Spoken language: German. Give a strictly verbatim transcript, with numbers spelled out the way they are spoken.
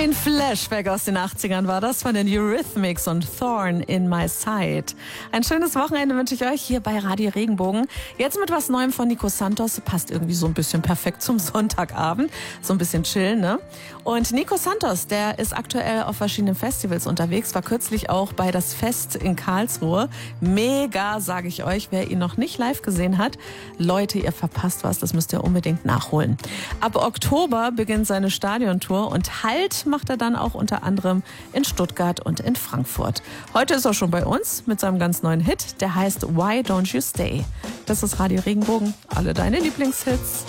Ein Flashback aus den achtzigern war das von den Eurythmics und Thorn in My Side. Ein schönes Wochenende wünsche ich euch hier bei Radio Regenbogen. Jetzt mit was Neuem von Nico Santos. Passt irgendwie so ein bisschen perfekt zum Sonntagabend. So ein bisschen chillen, ne? Und Nico Santos, der ist aktuell auf verschiedenen Festivals unterwegs. War kürzlich auch bei das Fest in Karlsruhe. Mega, sage ich euch. Wer ihn noch nicht live gesehen hat, Leute, ihr verpasst was. Das müsst ihr unbedingt nachholen. Ab Oktober beginnt seine Stadiontour und Halt macht er dann auch unter anderem in Stuttgart und in Frankfurt. Heute ist er schon bei uns mit seinem ganz neuen Hit, der heißt Why Don't You Stay. Das ist Radio Regenbogen, alle deine Lieblingshits.